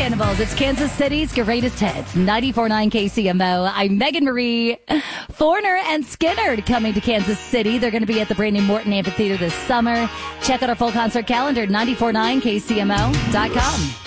Cannibals. It's Kansas City's greatest hits. 94.9 KCMO. I'm Megan Marie. Foreigner and Skinner coming to Kansas City. They're going to be at the Brandon Morton Amphitheater this summer. Check out our full concert calendar, 94.9KCMO.com.